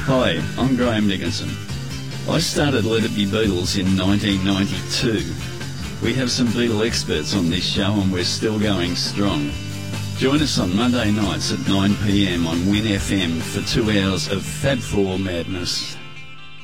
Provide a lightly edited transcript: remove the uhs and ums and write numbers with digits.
Hi, I'm Graham Dickinson. I started Let It Be Beatles in 1992. We have some Beatle experts on this show and we're still going strong. Join us on Monday nights at 9 p.m. on Win FM for 2 hours of Fab 4 madness.